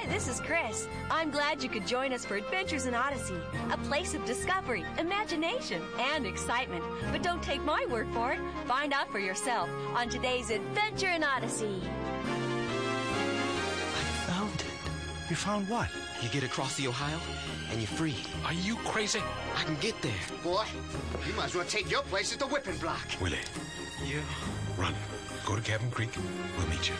Hi, this is Chris. I'm glad you could join us for Adventures in Odyssey, a place of discovery, imagination, and excitement. But don't take my word for it. Find out for yourself on today's Adventure in Odyssey. I found it. You found what? You get across the Ohio, and you're free. Are you crazy? I can get there. Boy, you might as well take your place at the whipping block. Willie. Yeah. Run. Go to Cabin Creek. We'll meet you.